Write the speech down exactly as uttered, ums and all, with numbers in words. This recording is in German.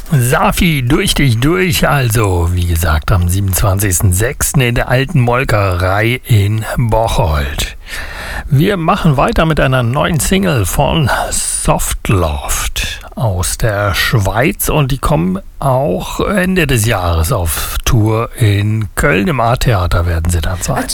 Safi, durch dich durch, also wie gesagt am siebenundzwanzigsten sechsten in der alten Molkerei in Bocholt. Wir machen weiter mit einer neuen Single von Softloft aus der Schweiz und die kommen auch Ende des Jahres auf Tour in Köln. Im A-Theater werden sie dann sein.